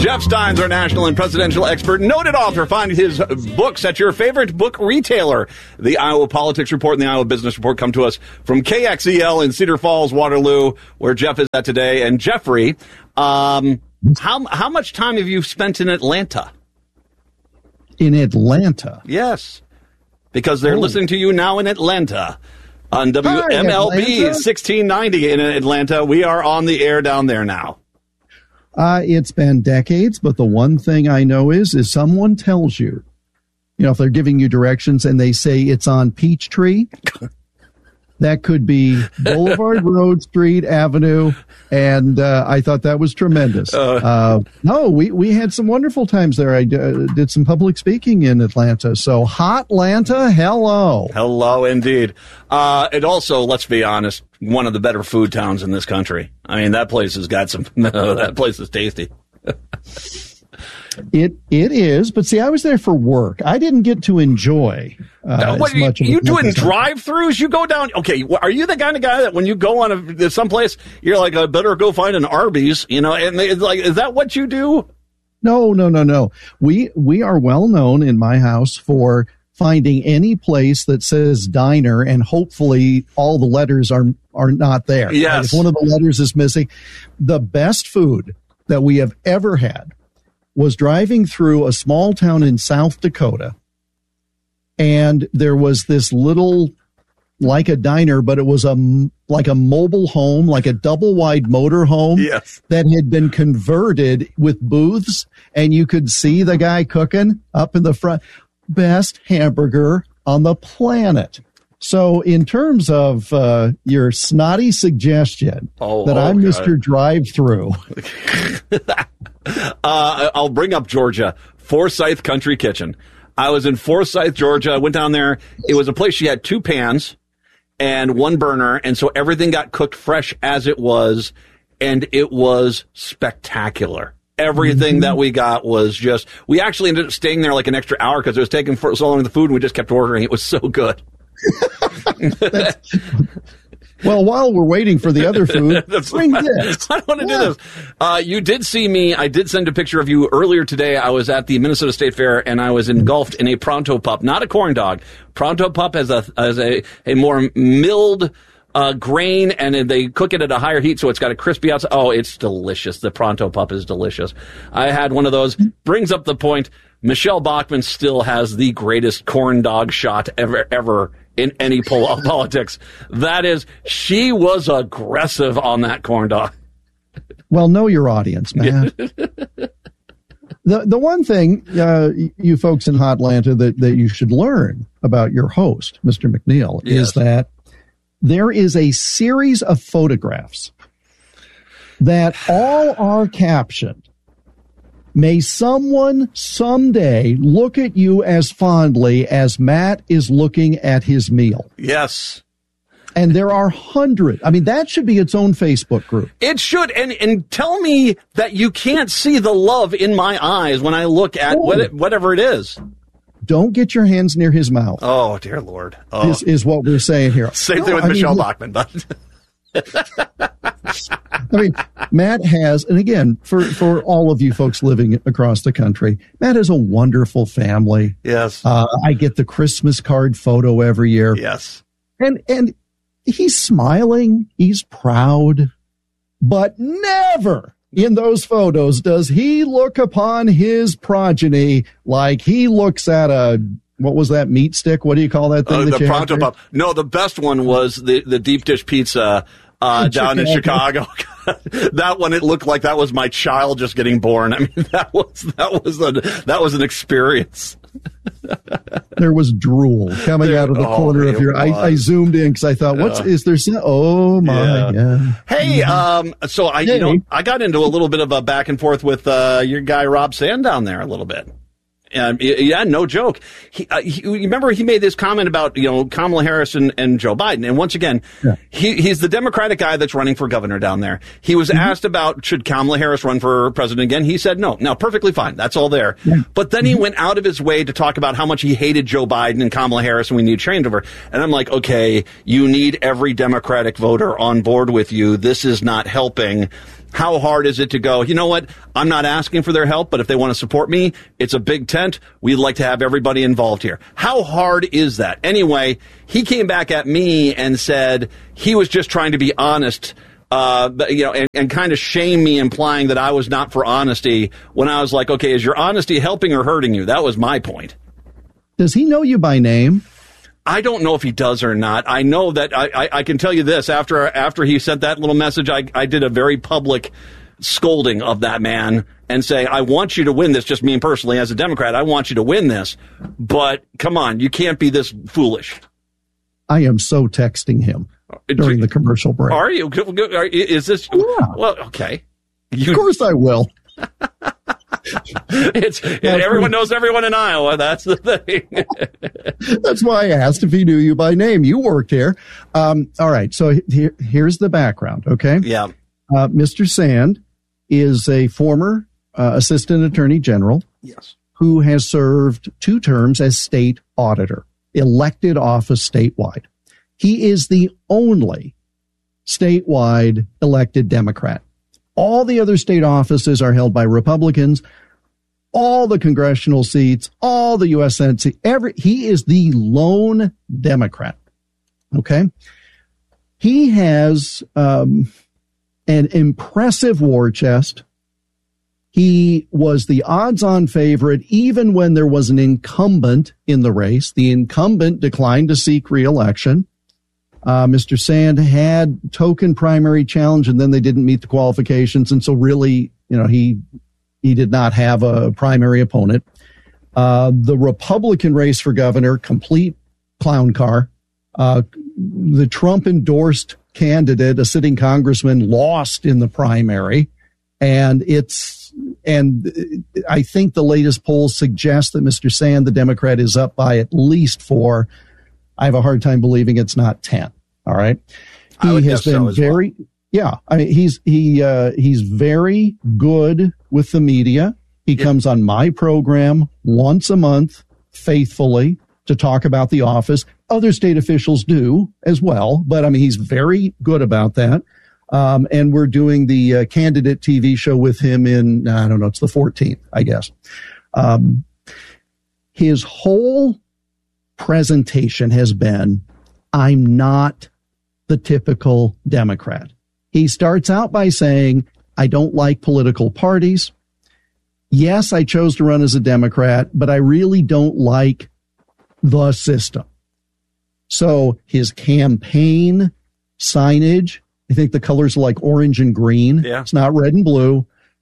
Jeff Steins, our national and presidential expert, noted author. Find his books at your favorite book retailer. The Iowa Politics Report and the Iowa Business Report come to us from KXEL in Cedar Falls, Waterloo, where Jeff is at today. And Jeffrey, how much time have you spent in Atlanta? In Atlanta? Yes, because they're listening to you now in Atlanta on WMLB 1690 in Atlanta. We are on the air down there now. It's been decades, but the one thing I know is someone tells you, if they're giving you directions and they say it's on Peachtree, that could be Boulevard Road, Street, Avenue, and I thought that was tremendous. No, we had some wonderful times there. I did some public speaking in Atlanta, so Hotlanta, hello. Hello, indeed. And also, let's be honest, one of the better food towns in this country. I mean, that place has got some, that place is tasty. It is, but see, I was there for work. I didn't get to enjoy as much. You doing drive-throughs? You go down. Okay, are you the kind of guy that when you go on someplace, you're like, I better go find an Arby's, and it's like, is that what you do? No. We are well known in my house for finding any place that says diner, and hopefully all the letters are not there. Yes. Right? If one of the letters is missing, the best food that we have ever had was driving through a small town in South Dakota, and there was this little, like a diner, but it was like a mobile home, like a double-wide motor home. Yes. That had been converted with booths, and you could see the guy cooking up in the front. Best hamburger on the planet. So in terms of your snotty suggestion that I'm Mr. Drive-Through. I'll bring up Georgia, Forsyth Country Kitchen. I was in Forsyth, Georgia. I went down there. It was a place she had 2 pans and 1 burner, and so everything got cooked fresh as it was, and it was spectacular. Everything that we got was just, we actually ended up staying there like an extra hour because it was taking so long with the food, and we just kept ordering. It was so good. Well, while we're waiting for the other food, bring this. I don't want to do this. You did see me. I did send a picture of you earlier today. I was at the Minnesota State Fair, and I was engulfed in a Pronto Pup, not a corn dog. Pronto Pup has a more milled grain, and they cook it at a higher heat, so it's got a crispy outside. Oh, it's delicious. The Pronto Pup is delicious. I had one of those. Brings up the point. Michelle Bachmann still has the greatest corn dog shot ever in any politics. That is, she was aggressive on that corn dog. Well, know your audience, man. The one thing, you folks in Hotlanta, that you should learn about your host, Mr. McNeil, is that there is a series of photographs that all are captioned. May someone someday look at you as fondly as Matt is looking at his meal. Yes. And there are hundreds. I mean, that should be its own Facebook group. It should. And tell me that you can't see the love in my eyes when I look at whatever it is. Don't get your hands near his mouth. Oh, dear Lord. Oh. Is what we're saying here. Same thing with Michelle Bachmann, but... I mean, Matt has, and again, for all of you folks living across the country, Matt has a wonderful family. Yes. I get the Christmas card photo every year. Yes. And he's smiling. He's proud. But never in those photos does he look upon his progeny like he looks at what was that meat stick? What do you call that thing? The Pronto Pup. No, the best one was the deep dish pizza down in Chicago. That one, it looked like that was my child just getting born. I mean, that was an experience. There was drool coming out of the corner of your. I zoomed in because I thought, is there? Oh my god! Hey, so I got into a little bit of a back and forth with your guy Rob Sandown there a little bit. Yeah, no joke. You remember he made this comment about, Kamala Harris and Joe Biden. And once again, he's the Democratic guy that's running for governor down there. He was asked about, should Kamala Harris run for president again? He said no. Now, perfectly fine. That's all there. Yeah. But then he went out of his way to talk about how much he hated Joe Biden and Kamala Harris and we need changeover. And I'm like, okay, you need every Democratic voter on board with you. This is not helping. How hard is it to go, you know what, I'm not asking for their help, but if they want to support me, it's a big tent. We'd like to have everybody involved here. How hard is that? Anyway, he came back at me and said he was just trying to be honest, and kind of shame me, implying that I was not for honesty, when I was like, okay, is your honesty helping or hurting you? That was my point. Does he know you by name? I don't know if he does or not. I know that I can tell you this. After he sent that little message, I did a very public scolding of that man and say, I want you to win this, just me personally as a Democrat. I want you to win this. But come on, you can't be this foolish. I am so texting him during the commercial break. Are you? Is this? Yeah. Well, okay. Of course I will. Everyone knows everyone in Iowa. That's the thing. That's why I asked if he knew you by name. You worked here. All right. So here's the background. Okay. Yeah. Mr. Sand is a former assistant attorney general. Yes. Who has served 2 terms as state auditor, elected office statewide. He is the only statewide elected Democrat. All the other state offices are held by Republicans. All the congressional seats, all the U.S. Senate seats, he is the lone Democrat. Okay. He has an impressive war chest. He was the odds-on favorite even when there was an incumbent in the race. The incumbent declined to seek re-election. Mr. Sand had token primary challenge, and then they didn't meet the qualifications. And so really, he did not have a primary opponent. The Republican race for governor, complete clown car. The Trump-endorsed candidate, a sitting congressman, lost in the primary. And I think the latest polls suggest that Mr. Sand, the Democrat, is up by at least 4. I have a hard time believing it's not 10. All right. He has been very, yeah. I mean, he's very good with the media. He comes on my program once a month faithfully to talk about the office. Other state officials do as well, but I mean, he's very good about that. And we're doing the candidate TV show with him in, I don't know, it's the 14th, I guess. His whole presentation has been, I'm not the typical Democrat. He starts out by saying, I don't like political parties. Yes, I chose to run as a Democrat, but I really don't like the system. So his campaign signage, I think the colors are like orange and green. Yeah. It's not red and blue.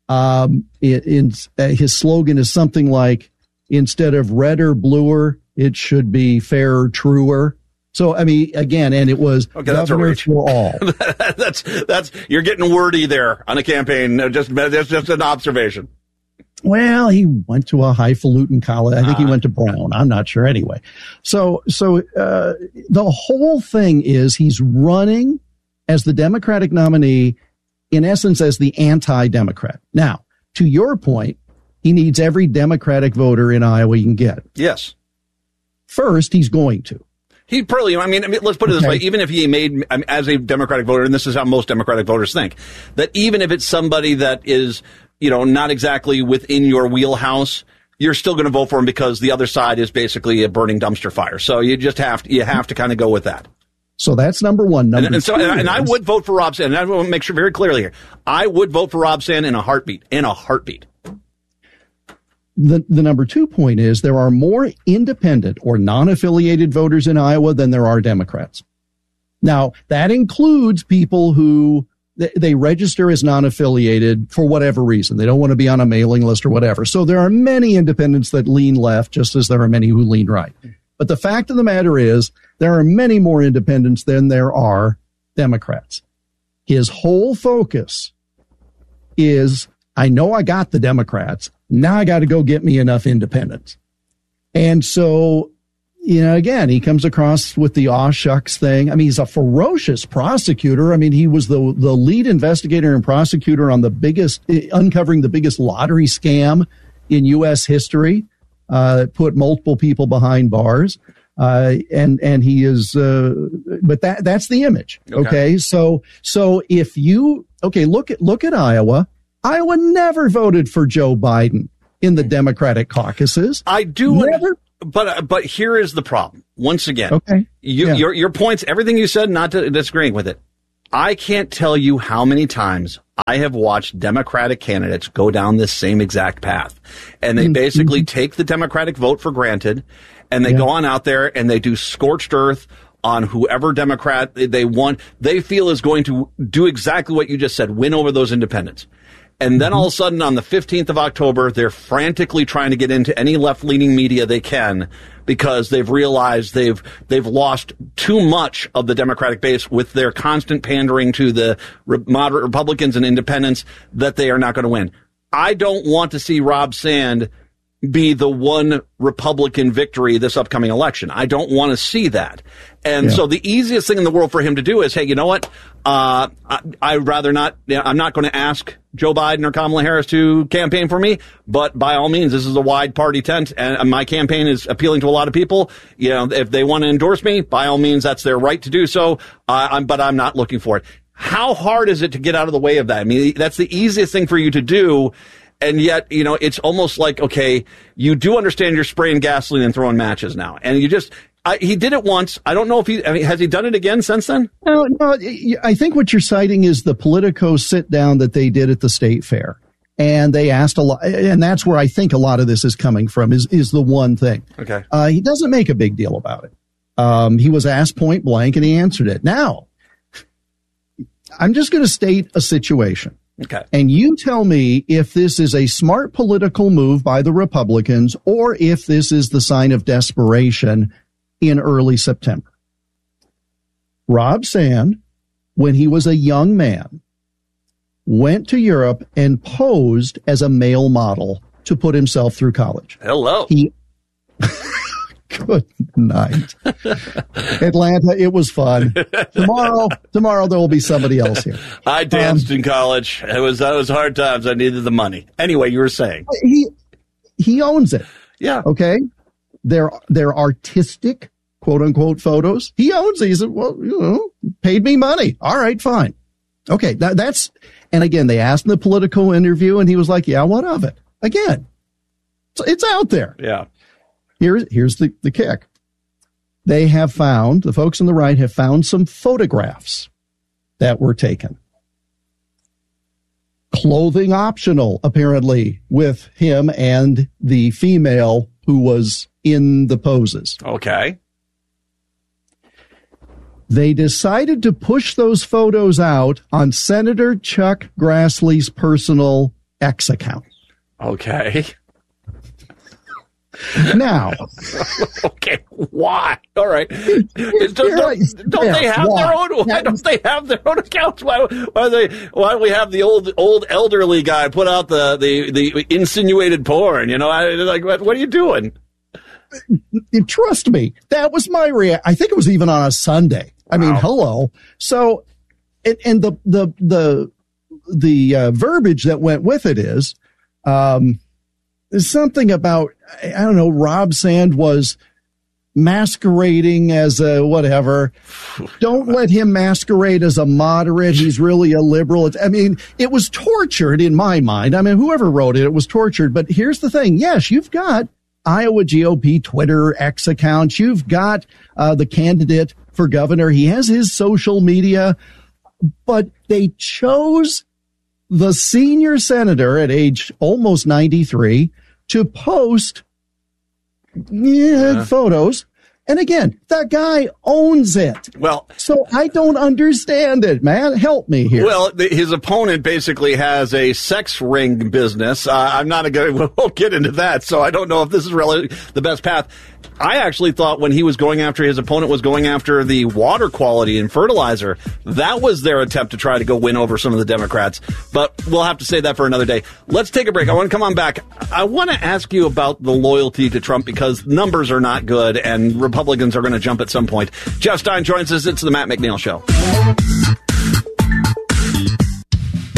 His slogan is something like, instead of redder, bluer, it should be fairer, truer. So, I mean, again, and it was governor for all. that's you're getting wordy there on a campaign. That's just an observation. Well, he went to a highfalutin college. I think he went to Brown. I'm not sure anyway. So the whole thing is he's running as the Democratic nominee, in essence, as the anti-Democrat. Now, to your point, he needs every Democratic voter in Iowa he can get. Yes. First, he's going to. He probably, I mean, let's put it this way. Even if he made, as a Democratic voter, and this is how most Democratic voters think, that even if it's somebody that is, not exactly within your wheelhouse, you're still going to vote for him because the other side is basically a burning dumpster fire. So you just have to kind of go with that. So that's number one. Number two, and I would vote for Rob Sand. And I want to make sure very clearly here. I would vote for Rob Sand in a heartbeat. The number 2 point is there are more independent or non-affiliated voters in Iowa than there are Democrats. Now, that includes people who they register as non-affiliated for whatever reason. They don't want to be on a mailing list or whatever. So there are many independents that lean left, just as there are many who lean right. But the fact of the matter is there are many more independents than there are Democrats. His whole focus is, I know I got the Democrats. Now I got to go get me enough independents. And so, again, he comes across with the aw shucks thing. I mean, he's a ferocious prosecutor. I mean, he was the lead investigator and prosecutor on uncovering the biggest lottery scam in U.S. history, put multiple people behind bars. And he is, but that's the image. Okay. So if you, look at Iowa. Iowa never voted for Joe Biden in the Democratic caucuses. I do. Never. But here is the problem. Once again, your points, everything you said, not disagreeing with it. I can't tell you how many times I have watched Democratic candidates go down this same exact path. And they basically take the Democratic vote for granted, and they go on out there and they do scorched earth on whoever Democrat they want, they feel is going to do exactly what you just said, win over those independents. And then all of a sudden on the 15th of October, they're frantically trying to get into any left-leaning media they can because they've realized they've lost too much of the Democratic base with their constant pandering to the moderate Republicans and independents that they are not going to win. I don't want to see Rob Sand be the one Republican victory this upcoming election. I don't want to see that. And so the easiest thing in the world for him to do is, hey, you know what? I'd rather not, I'm not going to ask Joe Biden or Kamala Harris to campaign for me, but by all means, this is a wide party tent and my campaign is appealing to a lot of people. You know, if they want to endorse me, by all means, that's their right to do so. But I'm not looking for it. How hard is it to get out of the way of that? I mean, that's the easiest thing for you to do. And yet, you know, it's almost like, okay, you do understand you're spraying gasoline and throwing matches now. And you just, he did it once. I don't know if has he done it again since then? No, I think what you're citing is the Politico sit down that they did at the state fair. And they asked a lot, and that's where I think a lot of this is coming from is the one thing. Okay. He doesn't make a big deal about it. He was asked point blank and he answered it. Now, I'm just going to state a situation. Okay. And you tell me if this is a smart political move by the Republicans or if this is the sign of desperation in early September. Rob Sand, when he was a young man, went to Europe and posed as a male model to put himself through college. Hello. Good night. Atlanta, it was fun. Tomorrow there will be somebody else here. I danced in college. That was hard times. I needed the money. Anyway, you were saying. He owns it. Yeah. Okay. They're artistic, quote unquote, photos. He owns these. Well, you know, paid me money. All right, fine. Okay. That's, and again, they asked in the Politico interview and he was like, yeah, what of it? Again, it's out there. Yeah. Here's the kick. The folks on the right have found some photographs that were taken. Clothing optional, apparently, with him and the female who was in the poses. Okay. They decided to push those photos out on Senator Chuck Grassley's personal X account. Okay. Now, okay, why? All right. Don't they have their own? Why don't they have their own accounts? Why don't we have the old elderly guy put out the insinuated porn? You know, like what are you doing? Trust me, that was my reaction. I think it was even on a Sunday. I mean, hello. So, and the verbiage that went with it is, something about, I don't know, Rob Sand was masquerading as a whatever. Don't let him masquerade as a moderate. He's really a liberal. I mean, it was tortured in my mind. I mean, whoever wrote it was tortured. But here's the thing. Yes, you've got Iowa GOP Twitter X accounts. You've got the candidate for governor. He has his social media. But they chose the senior senator at age almost 93 to post photos. And again, that guy owns it. Well, so I don't understand it, man. Help me here. Well, his opponent basically has a sex ring business. We'll get into that. So I don't know if this is really the best path. I actually thought when he was going after, his opponent was going after the water quality and fertilizer. That was their attempt to try to go win over some of the Democrats. But we'll have to say that for another day. Let's take a break. I want to come on back. I want to ask you about the loyalty to Trump because numbers are not good and Republicans are going to jump at some point. Jeff Stein joins us. It's the Matt McNeil Show. The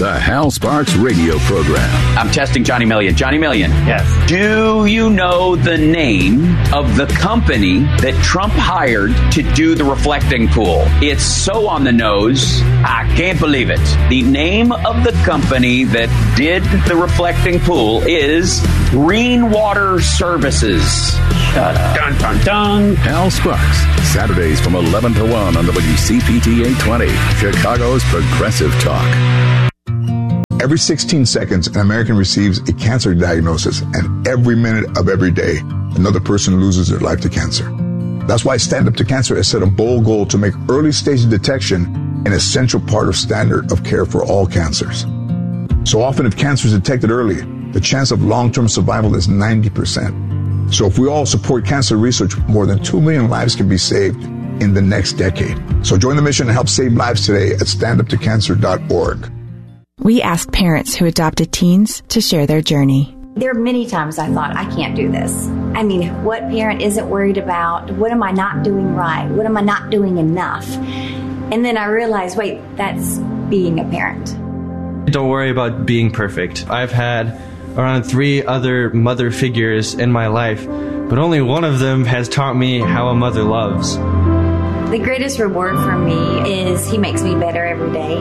The Hal Sparks radio program. I'm testing Johnny Million. Johnny Million. Yes. Do you know the name of the company that Trump hired to do the reflecting pool? It's so on the nose, I can't believe it. The name of the company that did the reflecting pool is Green Water Services. Shut up. Dun, dun, dun. Hal Sparks, Saturdays from 11 to 1 on WCPT 820, Chicago's Progressive Talk. Every 16 seconds, an American receives a cancer diagnosis, and every minute of every day, another person loses their life to cancer. That's why Stand Up to Cancer has set a bold goal to make early stage detection an essential part of standard of care for all cancers. So often, if cancer is detected early, the chance of long-term survival is 90%. So if we all support cancer research, more than 2 million lives can be saved in the next decade. So join the mission and help save lives today at standuptocancer.org. We asked parents who adopted teens to share their journey. There are many times I thought, I can't do this. I mean, what parent isn't worried about? What am I not doing right? What am I not doing enough? And then I realized, wait, that's being a parent. Don't worry about being perfect. I've had around 3 other mother figures in my life, but only one of them has taught me how a mother loves. The greatest reward for me is he makes me better every day.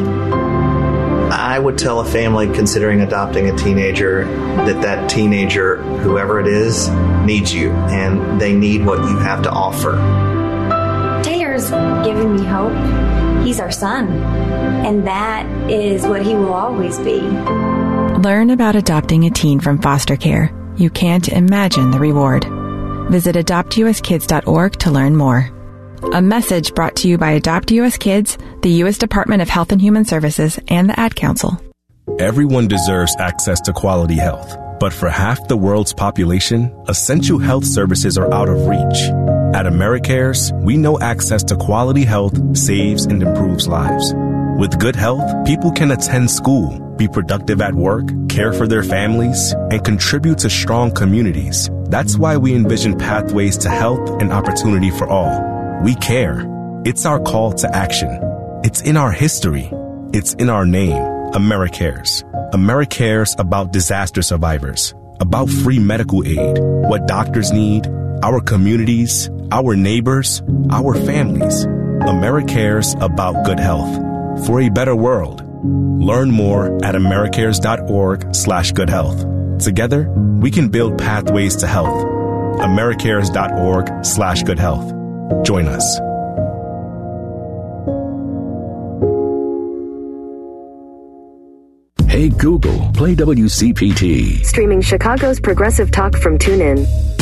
I would tell a family considering adopting a teenager that teenager, whoever it is, needs you, and they need what you have to offer. Taylor's given me hope. He's our son, and that is what he will always be. Learn about adopting a teen from foster care. You can't imagine the reward. Visit adoptuskids.org to learn more. A message brought to you by Adopt U.S. Kids, the U.S. Department of Health and Human Services, and the Ad Council. Everyone deserves access to quality health, but for half the world's population, essential health services are out of reach. At AmeriCares, we know access to quality health saves and improves lives. With good health, people can attend school, be productive at work, care for their families, and contribute to strong communities. That's why we envision pathways to health and opportunity for all. We care. It's our call to action. It's in our history. It's in our name, AmeriCares. AmeriCares about disaster survivors, about free medical aid, what doctors need, our communities, our neighbors, our families. AmeriCares about good health. For a better world. Learn more at americares.org/goodhealth. Together, we can build pathways to health. americares.org/goodhealth. Join us. Hey Google, play WCPT. Streaming Chicago's Progressive Talk from TuneIn.